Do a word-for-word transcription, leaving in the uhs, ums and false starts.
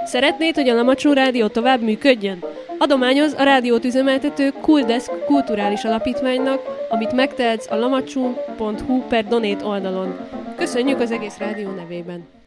Szeretnéd, hogy a Lamacsó Rádió tovább működjön? Adományoz a rádiót üzemeltető Kuldesk kulturális alapítványnak, amit megtehetsz a lamacsó pont hu per donate oldalon. Köszönjük az egész rádió nevében!